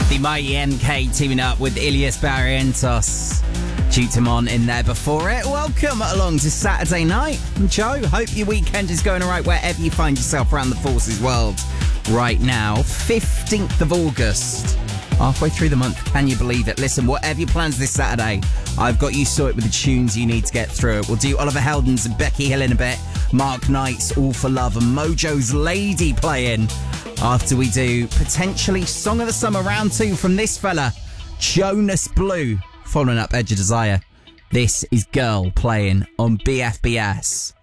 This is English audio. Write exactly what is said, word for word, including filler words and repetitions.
The mighty M K teaming up with Ilias Barrientos. Tutamon in there before it. Welcome along to Saturday night. I'm Joe. Hope your weekend is going all right wherever you find yourself around the Forces world right now. fifteenth of August. Halfway through the month. Can you believe it? Listen, whatever your plans this Saturday, I've got you sorted with the tunes you need to get through it. We'll do Oliver Heldens and Becky Hill in a bit. Mark Knight's All for Love and Mojo's Lady playing. After we do potentially Song of the Summer round two from this fella, Jonas Blue, following up Edge of Desire. This is Girl playing on B F B S.